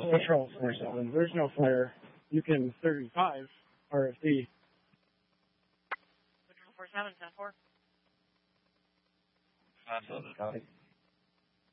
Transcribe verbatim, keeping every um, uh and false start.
Control four seven. There's no flare. You can thirty-five R F D. Control four seven, ten four. Absolutely.